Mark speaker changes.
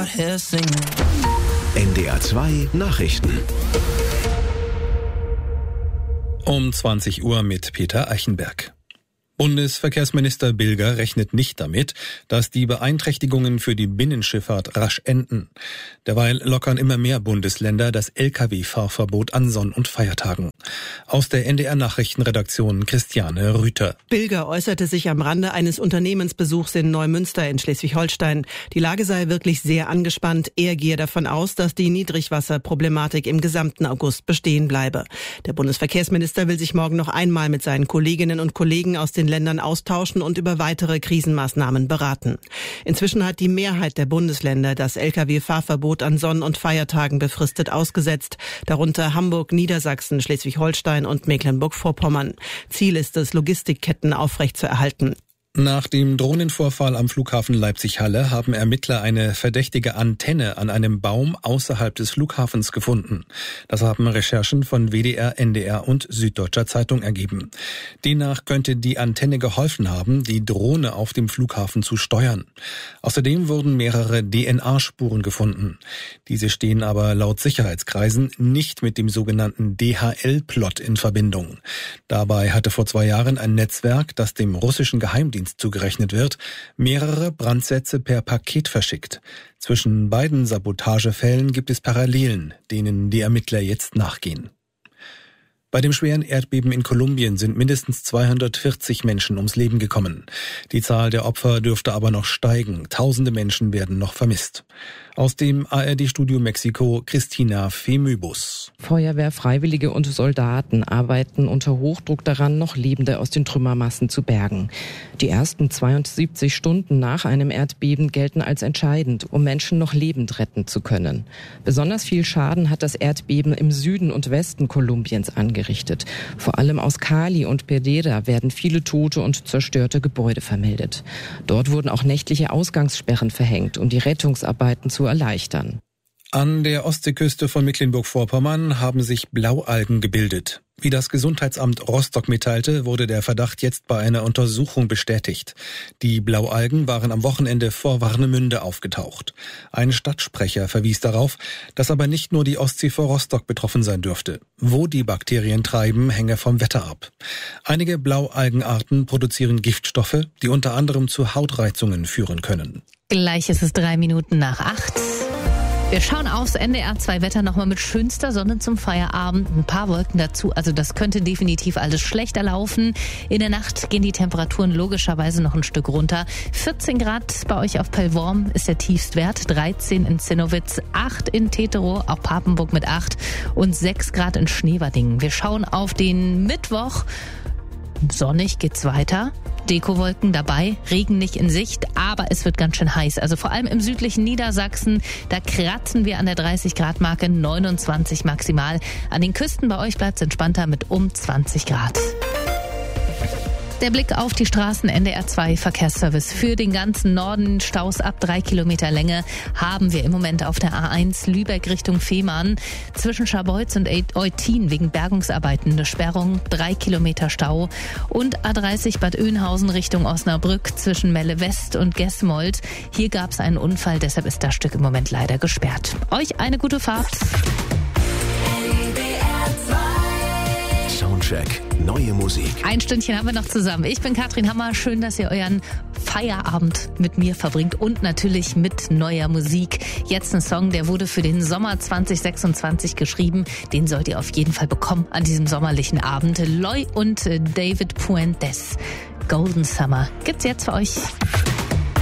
Speaker 1: out here singing.
Speaker 2: NDR 2 Nachrichten.
Speaker 3: Um 20 Uhr mit Peter Eichenberg. Bundesverkehrsminister Bilger rechnet nicht damit, dass die Beeinträchtigungen für die Binnenschifffahrt rasch enden. Derweil lockern immer mehr Bundesländer das Lkw-Fahrverbot an Sonn- und Feiertagen. Aus der NDR-Nachrichtenredaktion Christiane Rüther.
Speaker 4: Bilger äußerte sich am Rande eines Unternehmensbesuchs in Neumünster in Schleswig-Holstein. Die Lage sei wirklich sehr angespannt. Er gehe davon aus, dass die Niedrigwasserproblematik im gesamten August bestehen bleibe. Der Bundesverkehrsminister will sich morgen noch einmal mit seinen Kolleginnen und Kollegen aus den Ländern austauschen und über weitere Krisenmaßnahmen beraten. Inzwischen hat die Mehrheit der Bundesländer das Lkw-Fahrverbot an Sonn- und Feiertagen befristet ausgesetzt, darunter Hamburg, Niedersachsen, Schleswig-Holstein und Mecklenburg-Vorpommern. Ziel ist es, Logistikketten aufrechtzuerhalten.
Speaker 3: Nach dem Drohnenvorfall am Flughafen Leipzig-Halle haben Ermittler eine verdächtige Antenne an einem Baum außerhalb des Flughafens gefunden. Das haben Recherchen von WDR, NDR und Süddeutscher Zeitung ergeben. Demnach könnte die Antenne geholfen haben, die Drohne auf dem Flughafen zu steuern. Außerdem wurden mehrere DNA-Spuren gefunden. Diese stehen aber laut Sicherheitskreisen nicht mit dem sogenannten DHL-Plot in Verbindung. Dabei hatte vor 2 Jahren ein Netzwerk, das dem russischen Geheimdienst zugerechnet wird, mehrere Brandsätze per Paket verschickt. Zwischen beiden Sabotagefällen gibt es Parallelen, denen die Ermittler jetzt nachgehen. Bei dem schweren Erdbeben in Kolumbien sind mindestens 240 Menschen ums Leben gekommen. Die Zahl der Opfer dürfte aber noch steigen. Tausende Menschen werden noch vermisst. Aus dem ARD-Studio Mexiko, Christina Femübus.
Speaker 5: Feuerwehr, Freiwillige und Soldaten arbeiten unter Hochdruck daran, noch Lebende aus den Trümmermassen zu bergen. Die ersten 72 Stunden nach einem Erdbeben gelten als entscheidend, um Menschen noch lebend retten zu können. Besonders viel Schaden hat das Erdbeben im Süden und Westen Kolumbiens angerichtet. Vor allem aus Cali und Pereira werden viele tote und zerstörte Gebäude vermeldet. Dort wurden auch nächtliche Ausgangssperren verhängt, um die Rettungsarbeiten zu erleichtern.
Speaker 3: An der Ostseeküste von Mecklenburg-Vorpommern haben sich Blaualgen gebildet. Wie das Gesundheitsamt Rostock mitteilte, wurde der Verdacht jetzt bei einer Untersuchung bestätigt. Die Blaualgen waren am Wochenende vor Warnemünde aufgetaucht. Ein Stadtsprecher verwies darauf, dass aber nicht nur die Ostsee vor Rostock betroffen sein dürfte. Wo die Bakterien treiben, hänge vom Wetter ab. Einige Blaualgenarten produzieren Giftstoffe, die unter anderem zu Hautreizungen führen können.
Speaker 6: Gleich ist es 7:03. Wir schauen aufs NDR 2 Wetter nochmal mit schönster Sonne zum Feierabend. Ein paar Wolken dazu, also das könnte definitiv alles schlechter laufen. In der Nacht gehen die Temperaturen logischerweise noch ein Stück runter. 14 Grad bei euch auf Pellworm ist der Tiefstwert, 13 in Zinnowitz, 8 in Teterow, auch Papenburg mit 8 und 6 Grad in Schneewerdingen. Wir schauen auf den Mittwoch. Sonnig geht's weiter. Dekowolken dabei, Regen nicht in Sicht, aber es wird ganz schön heiß. Also vor allem im südlichen Niedersachsen, da kratzen wir an der 30-Grad-Marke, 29 maximal. An den Küsten bei euch bleibt es entspannter mit um 20 Grad. Der Blick auf die Straßen, NDR 2 Verkehrsservice. Für den ganzen Norden Staus ab 3 Kilometer Länge haben wir im Moment auf der A1 Lübeck Richtung Fehmarn. Zwischen Scharbeutz und Eutin wegen Bergungsarbeiten eine Sperrung, 3 Kilometer Stau. Und A30 Bad Oeynhausen Richtung Osnabrück zwischen Melle West und Gesmold. Hier gab es einen Unfall, deshalb ist das Stück im Moment leider gesperrt. Euch eine gute Fahrt.
Speaker 2: Soundcheck. Neue Musik.
Speaker 6: Ein Stündchen haben wir noch zusammen. Ich bin Katrin Hammer. Schön, dass ihr euren Feierabend mit mir verbringt und natürlich mit neuer Musik. Jetzt ein Song, der wurde für den Sommer 2026 geschrieben. Den sollt ihr auf jeden Fall bekommen an diesem sommerlichen Abend. Loy und David Puentes. Golden Summer gibt's jetzt für euch.